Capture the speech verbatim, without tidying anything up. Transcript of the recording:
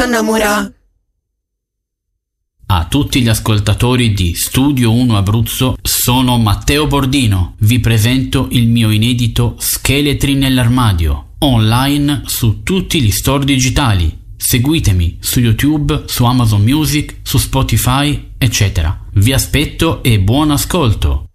innamora. A tutti gli ascoltatori di Studio uno Abruzzo, sono Matteo Bordino. Vi presento il mio inedito Scheletri nell'armadio, online su tutti gli store digitali. Seguitemi su YouTube, su Amazon Music, su Spotify, eccetera. Vi aspetto e buon ascolto!